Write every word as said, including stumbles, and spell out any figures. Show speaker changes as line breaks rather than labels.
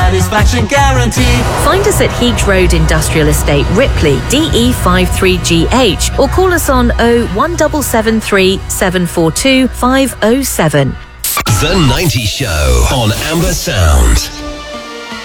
satisfaction guaranteed.
Find us at Heath Road Industrial Estate, Ripley, D E five three G H, or call us on oh one seven seven three seven four two five oh seven.
The ninety Show on Amber Sound.